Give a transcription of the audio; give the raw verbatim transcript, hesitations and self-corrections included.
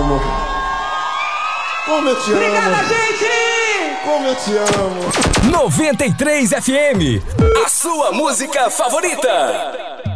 amo. Como eu te amo. Obrigada, gente! Como eu te amo. noventa e três F M, a sua música favorita.